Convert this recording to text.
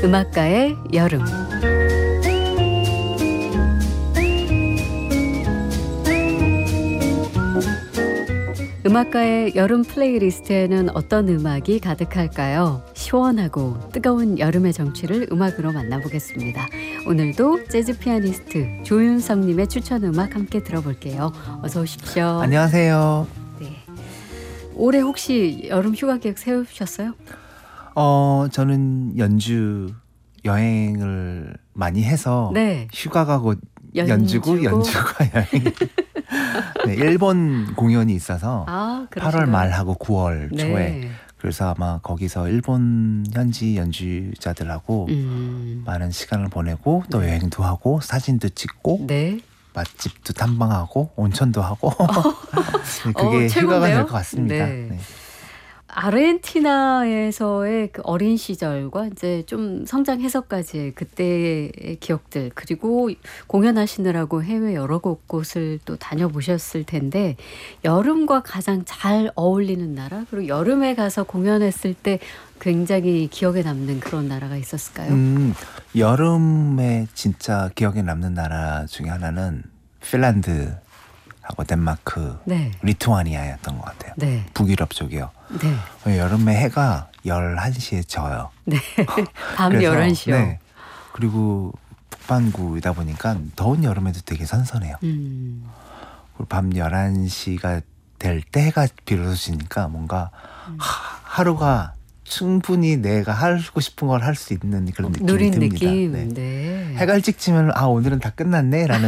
음악가의 여름. 음악가의 여름 플레이리스트에는 어떤 음악이 가득할까요? 시원하고 뜨거운 여름의 정취를 음악으로 만나보겠습니다. 오늘도 재즈 피아니스트 조윤성님의 추천 음악 함께 들어볼게요. 어서 오십시오. 안녕하세요. 네. 올해 혹시 여름 휴가 계획 세우셨어요? 저는 연주 여행을 많이 해서 네. 휴가가 곧 연주고 연주가 여행. 네, 일본 공연이 있어서 8월 말하고 9월 초에 네. 그래서 아마 거기서 일본 현지 연주자들하고 많은 시간을 보내고 또 여행도 하고 사진도 찍고 네. 맛집도 탐방하고 온천도 하고 네, 그게 휴가가 될 것 같습니다. 네. 네. 아르헨티나에서의 그 어린 시절과 이제 좀 성장해서까지 그때의 기억들, 그리고 공연하시느라고 해외 여러 곳을 또 다녀보셨을 텐데 여름과 가장 잘 어울리는 나라, 그리고 여름에 가서 공연했을 때 굉장히 기억에 남는 그런 나라가 있었을까요? 여름에 진짜 기억에 남는 나라 중에 하나는 핀란드하고 덴마크, 네. 리투아니아였던 것 같아요. 네. 북유럽 쪽이요. 네. 여름에 해가 11시에 져요. 네. 밤 11시요. 네. 그리고 북반구이다 보니까 더운 여름에도 되게 선선해요. 그리고 밤 11시가 될 때 해가 비로소 지니까 뭔가 하루가 충분히 내가 하고 싶은 걸 할 수 있는 그런 느낌이 누린 듭니다. 느낌. 네. 네. 해가 일찍 지면 오늘은 다 끝났네 라는